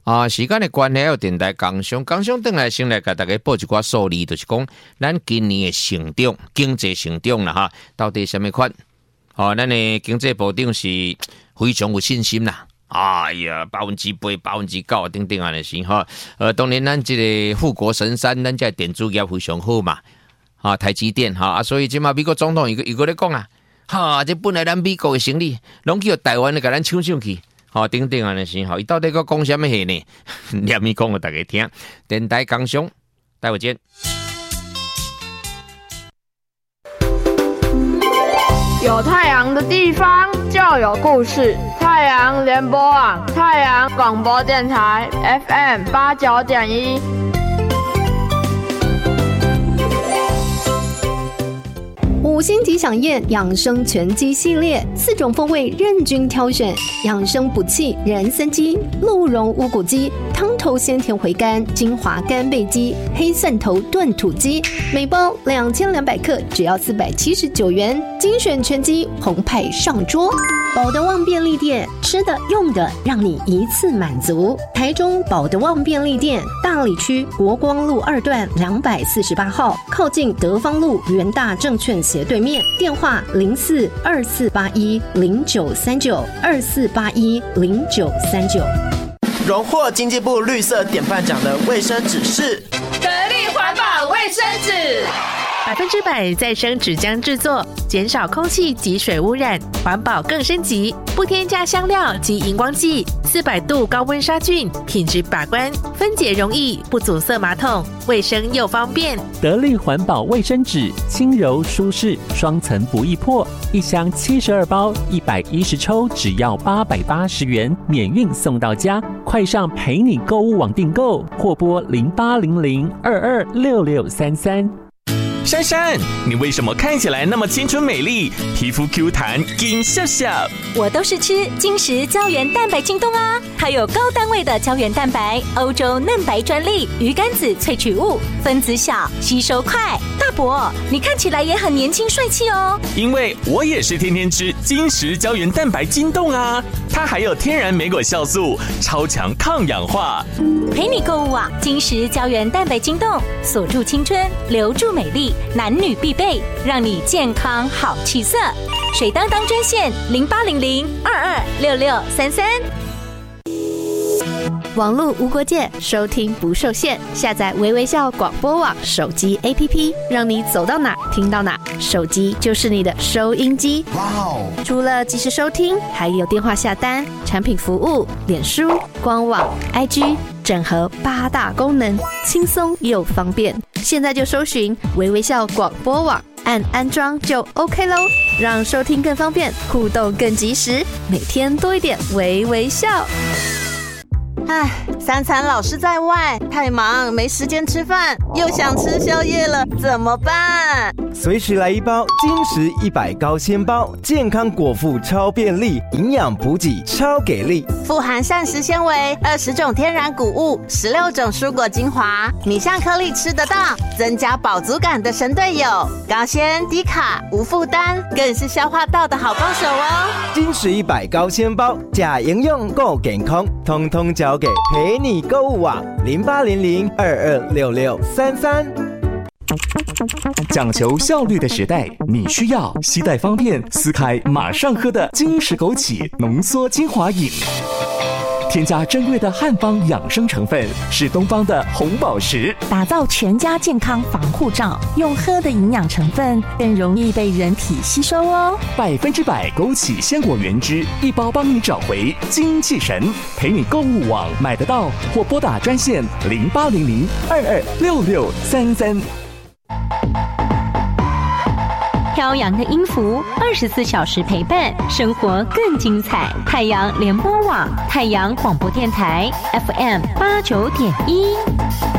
时间的关系，有电台工商转来先来给大家报一寡数字，就是讲咱今年的成长，经济成长啦哈，到底什么款？咱的经济部长是非常有信心啦。哎呀，8%、9%等等安尼是哈。当然咱这个富国神山，咱这电子业非常好嘛。台积电哈，所以即马美国总统伊个咧讲啊，这本来咱美国的生意，拢去台湾咧，甲咱抢上去。等等安尼是伊到底个讲什么话呢？念伊讲给大家听。电台工商，待会见。 有太阳的地方就有故事。太阳联播网，太阳广播电台 FM89.1。 5星级饗宴养生全鸡系列，4种风味任君挑选，养生补气人参鸡、鹿茸乌骨鸡、汤头鲜甜回甘金华干贝鸡、黑蒜头炖土鸡，每包2200克，只要479元，精选全鸡澎湃上桌。保德旺便利店，吃的用的让你一次满足。台中保德旺便利店，大里区国光路2段248号，靠近德芳路元大证券斜对面，电话042481093924810939。 荣获经济部绿色典范奖的卫生纸是得力环保卫生纸，100%再生纸浆制作，减少空气及水污染，环保更升级，不添加香料及荧光剂，400度高温杀菌，品质把关，分解容易，不阻塞马桶，卫生又方便。 得力环保卫生纸，轻柔舒适，双层不易破，一箱72包，110抽，只要880元，免运送到家。快上陪你购物网订购，或拨0800226633。 珊珊，你为什么看起来那么青春美丽，皮肤 Q 弹金笑笑？ 我都是吃精实胶原蛋白晶冻啊，它有高单位的胶原蛋白，欧洲嫩白专利，鱼肝子萃取物，分子小，吸收快。大伯，你看起来也很年轻帅气哦。 因为我也是天天吃精实胶原蛋白晶冻啊，它还有天然莓果酵素，超强抗氧化。 陪你购物网，精实胶原蛋白晶冻，锁住青春，留住美丽。男女必备，让你健康好气色。水当当专线0800226633。 网络无国界，收听不受限。下载微微笑广播网手机 APP， 让你走到哪听到哪，手机就是你的收音机。哇哦！除了即时收听，还有电话下单、产品服务、脸书、官网、IG， 整合8大功能，轻松又方便。现在就搜寻微微笑广播网，按安装就 OK 咯，让收听更方便，互动更及时，每天多一点微微笑。 唉，3餐老是在外，太忙没时间吃饭，又想吃宵夜了，怎么办？ 随时来一包精实100高纤包，健康果腹超便利，营养补给超给力， 富含膳食纤维，20种天然谷物，16种蔬果精华，米香颗粒吃得到，增加饱足感的神队友，高纤低卡无负担，更是消化道的好帮手哦。 精实100高纤包，假营养够健康，通通交给陪你购物网0800226633。 讲求效率的时代，你需要携带方便、撕开马上喝的金石枸杞浓缩精华饮。添加珍贵的汉方养生成分，是东方的红宝石， 打造全家健康防护罩。用喝的营养成分更容易被人体吸收哦。 100%枸杞鲜果原汁，一包帮你找回精气神。陪你购物网买得到，或拨打专线0800226633。 飘扬的音符，24小时陪伴，生活更精彩。太阳联播网，太阳广播电台 FM89.1。